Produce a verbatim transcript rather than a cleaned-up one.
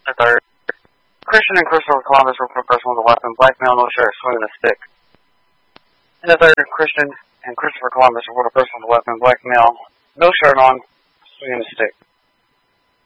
The third, Christian and Christopher Columbus report a person with a weapon, black male, no shirt, swinging a stick. In the third, Christian and Christopher Columbus report a person with a weapon, black male, no shirt on, swinging a stick.